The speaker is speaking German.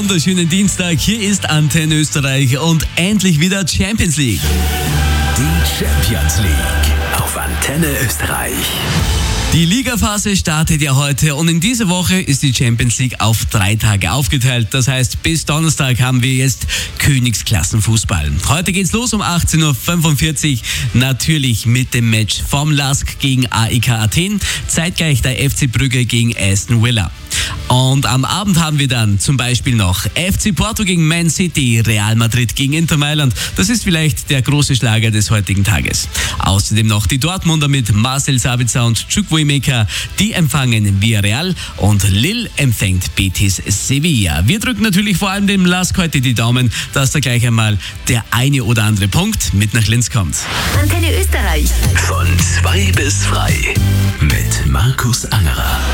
wunderschönen Dienstag. Hier ist Antenne Österreich und endlich wieder Champions League. Die Champions League auf Antenne Österreich. Die Ligaphase startet ja heute und in dieser Woche ist die Champions League auf 3 Tage aufgeteilt. Das heißt, bis Donnerstag haben wir jetzt Königsklassenfußball. Heute geht's los um 18.45 Uhr, natürlich mit dem Match vom LASK gegen AEK Athen, zeitgleich der FC Brügge gegen Aston Villa. Und am Abend haben wir dann zum Beispiel noch FC Porto gegen Man City, Real Madrid gegen Inter Mailand. Das ist vielleicht der große Schlager des heutigen Tages. Außerdem noch die Dortmunder mit Marcel Sabitzer und Chukwuemeka. Die empfangen Villarreal und Lille empfängt Betis Sevilla. Wir drücken natürlich vor allem dem LASK heute die Daumen, dass da gleich einmal der eine oder andere Punkt mit nach Linz kommt. Antenne Österreich. Von 2 bis frei mit Markus Angerer.